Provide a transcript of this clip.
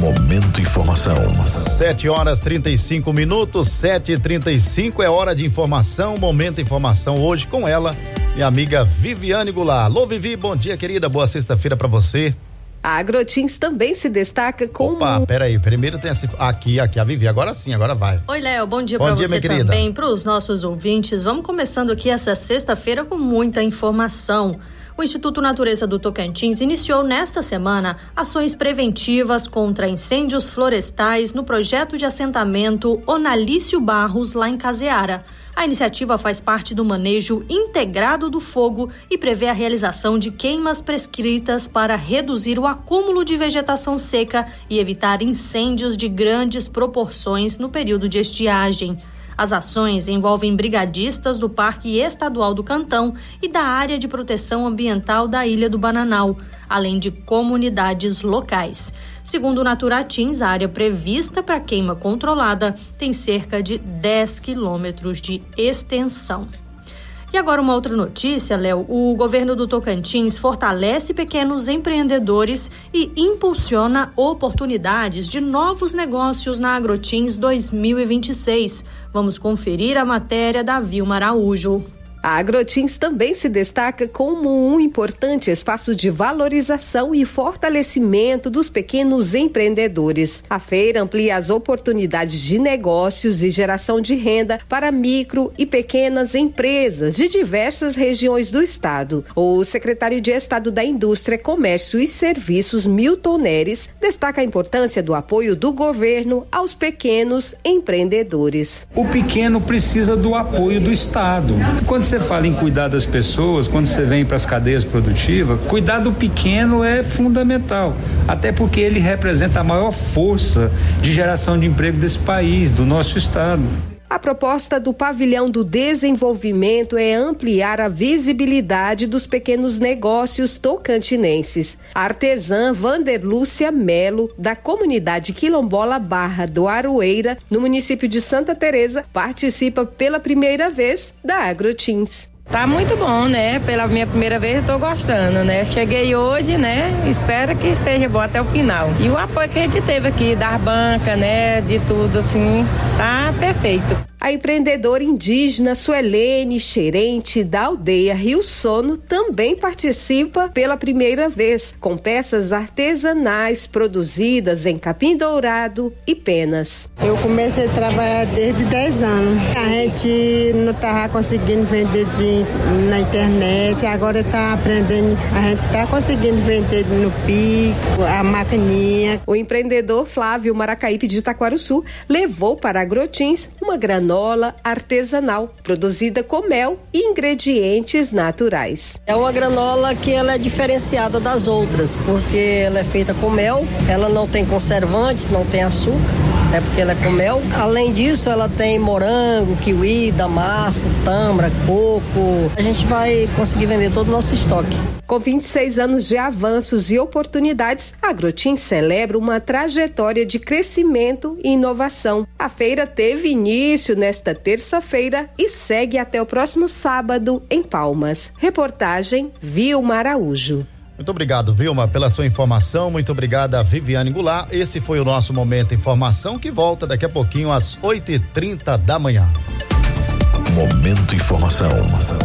Momento Informação. 7h35, 7h35 é hora de informação, Momento Informação hoje com ela, minha amiga Viviane Goulart. Alô, Vivi, bom dia, querida, boa sexta-feira pra você. A Agrotins também se destaca com... Opa, peraí, primeiro tem essa... Aqui, a Vivi, agora sim, agora vai. Oi, Léo, bom dia pra você também, pros nossos ouvintes. Vamos começando aqui essa sexta-feira com muita informação. O Instituto Natureza do Tocantins iniciou nesta semana ações preventivas contra incêndios florestais no projeto de assentamento Onalício Barros, lá em Caseara. A iniciativa faz parte do manejo integrado do fogo e prevê a realização de queimas prescritas para reduzir o acúmulo de vegetação seca e evitar incêndios de grandes proporções no período de estiagem. As ações envolvem brigadistas do Parque Estadual do Cantão e da Área de Proteção Ambiental da Ilha do Bananal, além de comunidades locais. Segundo o Naturatins, a área prevista para queima controlada tem cerca de 10 quilômetros de extensão. E agora uma outra notícia, Léo. O governo do Tocantins fortalece pequenos empreendedores e impulsiona oportunidades de novos negócios na Agrotins 2026. Vamos conferir a matéria da Vilma Araújo. A Agrotins também se destaca como um importante espaço de valorização e fortalecimento dos pequenos empreendedores. A feira amplia as oportunidades de negócios e geração de renda para micro e pequenas empresas de diversas regiões do estado. O secretário de Estado da Indústria, Comércio e Serviços, Milton Neres, destaca a importância do apoio do governo aos pequenos empreendedores. O pequeno precisa do apoio do Estado. Quando você fala em cuidar das pessoas, quando você vem para as cadeias produtivas, cuidar do pequeno é fundamental, até porque ele representa a maior força de geração de emprego desse país, do nosso estado. A proposta do Pavilhão do Desenvolvimento é ampliar a visibilidade dos pequenos negócios tocantinenses. A artesã Vanderlúcia Melo, da comunidade quilombola Barra do Aroeira, no município de Santa Teresa, participa pela primeira vez da Agrotins. Tá muito bom, né? Pela minha primeira vez eu tô gostando, né? Cheguei hoje, né? Espero que seja bom até o final. E o apoio que a gente teve aqui, da banca, né? De tudo, assim, tá perfeito. A empreendedora indígena Suelene Xerente, da aldeia Rio Sono, também participa pela primeira vez, com peças artesanais produzidas em capim dourado e penas. Eu comecei a trabalhar desde 10 anos. A gente não estava conseguindo vender na internet, agora está aprendendo, a gente está conseguindo vender no pico, a maquininha. O empreendedor Flávio Maracaípe de Itaquaruçu levou para a Agrotins uma granola artesanal, produzida com mel e ingredientes naturais. É uma granola que ela é diferenciada das outras, porque ela é feita com mel, ela não tem conservantes, não tem açúcar, é porque ela é com mel. Além disso, ela tem morango, kiwi, damasco, tâmara, coco. A gente vai conseguir vender todo o nosso estoque. Com 26 anos de avanços e oportunidades, a Agrotins celebra uma trajetória de crescimento e inovação. A feira teve início nesta terça-feira e segue até o próximo sábado em Palmas. Reportagem Vilma Araújo. Muito obrigado, Vilma, pela sua informação. Muito obrigada, Viviane Goulart. Esse foi o nosso Momento Informação, que volta daqui a pouquinho às 8h30 da manhã. Momento Informação.